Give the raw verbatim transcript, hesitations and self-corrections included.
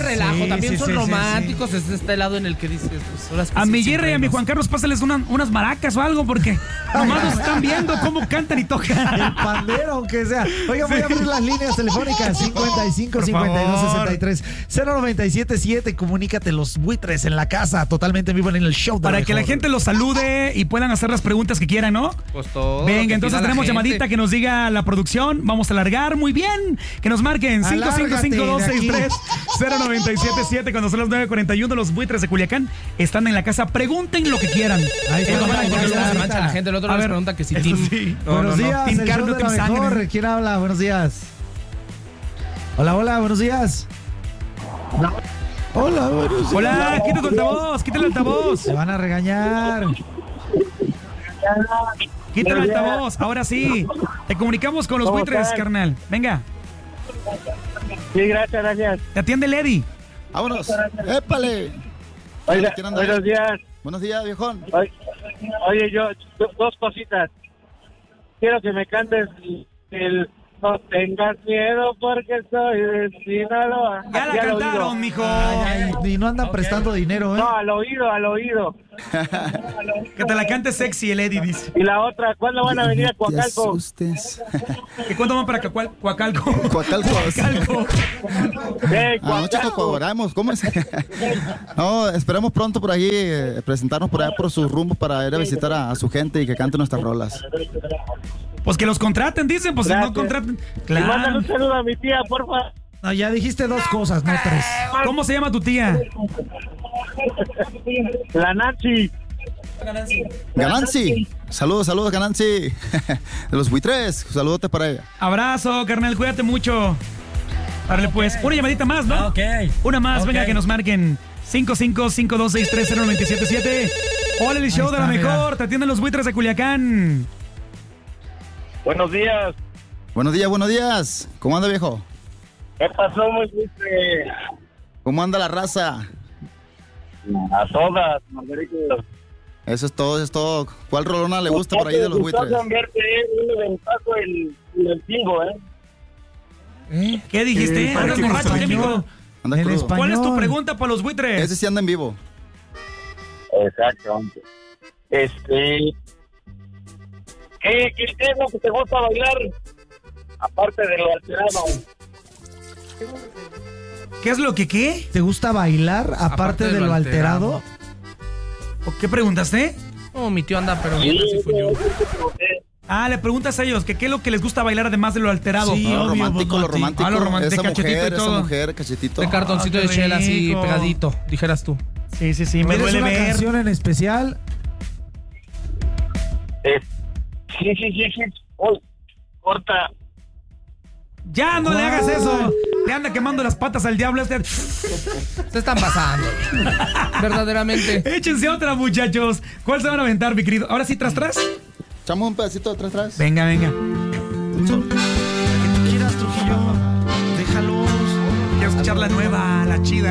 relajo, Sí, también sí, son sí, románticos. sí, Es este lado en el que dices, pues, ahora es que A sí, mi sin Jerry y a mi frenos. Juan Carlos, pásales una- unas maracas o algo, porque nomás nos están viendo cómo cantan y tocan. El pandero, aunque sea. Oiga, voy a abrir las líneas telefónicas cincuenta y cinco, Por cincuenta y dos, favor. sesenta y tres, cero noventa y siete siete. Comunícate, los buitres en la casa, totalmente en vivo en el show de Para lo que la mejor. gente los salude y puedan hacer las preguntas que quieran, ¿no? Pues todo. lo Venga, que entonces pida la tenemos gente. llamadita que nos diga la producción. Vamos a alargar. Muy bien. Que nos marquen cinco cinco cinco, dos seis tres, cero nueve siete siete. Cuando son las nueve cuarenta y uno, los buitres de Culiacán están en la casa. Pregunten lo que quieran. Ahí está. Eh, No, no, porque no, luego no, se no. mancha la gente. El otro A les ver, pregunta que si eso Tim. sí. No, Buenos no, no. días, Team el carne, show de team la sangre. mejor. ¿Quién habla? Buenos días. Hola, hola, buenos días. Hola, buenos días. Hola, quita tu altavoz, quita el altavoz. Se van a regañar. Quita el altavoz. Ahora sí. Te comunicamos con los ¿Cómo buitres, están? carnal. Venga. Sí, gracias, gracias. Te atiende Lady. Vámonos. ¡Épale! Oiga, ¿Quién anda? buenos días. Buenos días, viejón. Oye, oye, yo, do- dos cositas. Quiero que me cantes el No tengas miedo porque soy de Sinaloa. Ya la Aquí al cantaron, oído. mijo. Ay, ay, y no andan prestando dinero, ¿eh? No, al oído, al oído. Que te la cante sexy, el Eddie dice. Y la otra, ¿cuándo van a venir a Te Coacalco? asustes. ¿Que cuándo van para Cacual- Coacalco? Coacalco. Coacalco. Eh, Anoche Coacalco. colaboramos, ¿cómo es? No, esperamos pronto por ahí eh, presentarnos por allá por sus rumbos para ir a visitar a, a su gente y que cante nuestras rolas. Pues que los contraten, dicen, pues si no Gracias. contraten. Y mándale Claro. un saludo a mi tía, porfa. No, ya dijiste dos cosas, no tres. ¿Cómo se llama tu tía? La Nancy. Ganancy. Saludos, saludos, Ganancy. De los buitres. Saludote para ella. Abrazo, carnal, cuídate mucho. Árale, pues, una llamadita más, ¿no? Ok. Una más, Ok. venga, que nos marquen. cinco cinco cinco dos seis tres cero nueve siete siete. Hola, el show Ahí de la está, mira. mejor. Te atienden los buitres de Culiacán. Buenos días. Buenos días, buenos días. ¿Cómo anda, viejo? ¿Qué pasó, muy triste? ¿Cómo anda la raza? A todas, Margarito. Eso es todo, eso es todo. ¿Cuál rolona le gusta por ahí de los buitres? cambiarte un ventajo el, el pingo, ¿eh? ¿Eh? ¿Qué dijiste? Eh, ¿Andas ¿qué borracho, qué, español? mijo? Anda El crudo. español. ¿Cuál es tu pregunta para los buitres? Ese sí anda en vivo. Exactamente. Este... ¿Qué, qué, qué es lo que te gusta bailar? Aparte de lo alterado. ¿Qué es lo que qué? ¿Te gusta bailar aparte, de, lo alterado? ¿O qué preguntaste? Oh, mi tío anda, pero bien así fue yo. Ah, le preguntas a ellos que qué es lo que les gusta bailar además de lo alterado. Sí, No, lo obvio, romántico, pues, lo no, romántico. Ah, lo romántico, esa cachetito y mujer, esa todo. mujer, cachetito. De cartoncito Ah, de qué chela así rico. pegadito, dijeras tú. Sí, sí, sí, me ¿Tienes duele una ver. canción en especial? Eh, sí, sí, sí, sí. Uy, corta. Ya no le hagas ¿Cuál? eso. Le anda quemando las patas al diablo este. Se están pasando. Verdaderamente. Échense otra, muchachos. ¿Cuál se van a aventar, mi querido? Ahora sí, tras, tras. Echamos un pedacito de atrás, atrás. Venga, venga. Que tú quieras, Trujillo. Déjalos. Quiero escuchar la nueva, la chida.